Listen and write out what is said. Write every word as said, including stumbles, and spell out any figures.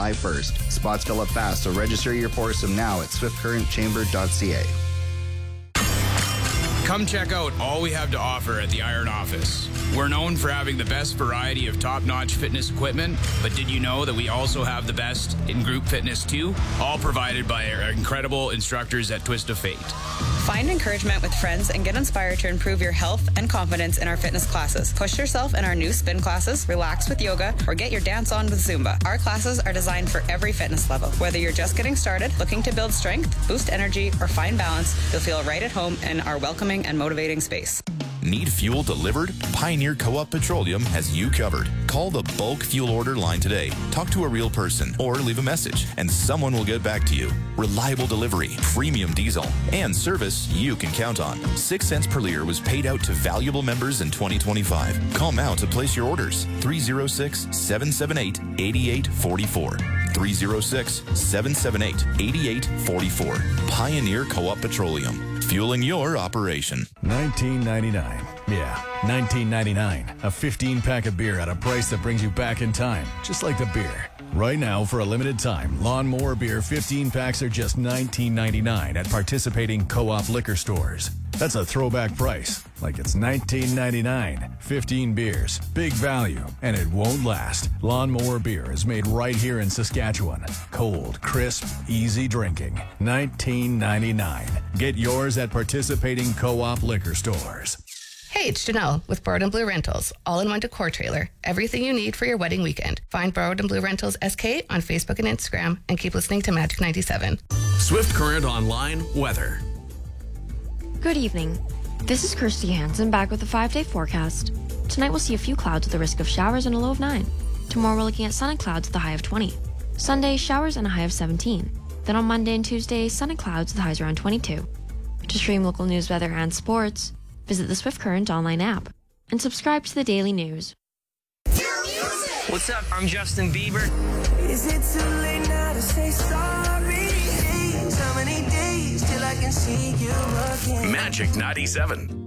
July first. Spots fill up fast, so register your foursome now at swift current chamber dot c a. Come check out all we have to offer at the Iron Office. We're known for having the best variety of top-notch fitness equipment, but did you know that we also have the best in group fitness too? All provided by our incredible instructors at Twist of Fate. Find encouragement with friends and get inspired to improve your health and confidence in our fitness classes. Push yourself in our new spin classes, relax with yoga, or get your dance on with Zumba. Our classes are designed for every fitness level. Whether you're just getting started, looking to build strength, boost energy, or find balance, you'll feel right at home in our welcoming and motivating space. Need fuel delivered? Pioneer Co-op Petroleum has you covered. Call the bulk fuel order line today. Talk to a real person or leave a message and someone will get back to you. Reliable delivery, premium diesel, and service you can count on. Six cents per liter was paid out to valuable members in twenty twenty-five. Call now to place your orders. three oh six, seven seven eight, eight eight four four. three oh six, seven seven eight, eight eight four four. Pioneer Co-op Petroleum. Fueling your operation. nineteen ninety-nine. Yeah, nineteen ninety-nine. A fifteen pack of beer at a price that brings you back in time, just like the beer. Right now, for a limited time, Lawnmower Beer fifteen packs are just nineteen ninety-nine at participating Co-op liquor stores. That's a throwback price, like it's nineteen ninety-nine. fifteen beers, big value, and it won't last. Lawnmower Beer is made right here in Saskatchewan. Cold, crisp, easy drinking. nineteen ninety-nine. Get yours at participating Co-op liquor stores. Hey, it's Janelle with Borrowed and Blue Rentals, all-in-one decor trailer. Everything you need for your wedding weekend. Find Borrowed and Blue Rentals S K on Facebook and Instagram, and keep listening to Magic ninety-seven. Swift Current Online weather. Good evening. This is Kirsty Hansen back with a five-day forecast. Tonight we'll see a few clouds with a risk of showers and a low of nine. Tomorrow we're looking at sun and clouds with a high of twenty. Sunday, showers and a high of seventeen. Then on Monday and Tuesday, sun and clouds with highs around twenty-two. To stream local news, weather, and sports, visit the Swift Current online app and subscribe to the daily news. What's up? I'm Justin Bieber. Is it too late now to say sorry? How many days till I can see you again? Magic ninety-seven.